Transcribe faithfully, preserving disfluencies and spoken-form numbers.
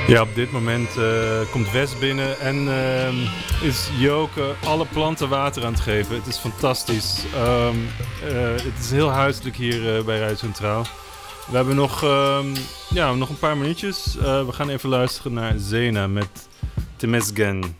Ja, op dit moment uh, komt Wes binnen en uh, is Joke alle planten water aan het geven. Het is fantastisch. Um, uh, het is heel huiselijk hier uh, bij Radio Centraal. We hebben nog, um, ja, nog een paar minuutjes. Uh, we gaan even luisteren naar Zena met Temesgen.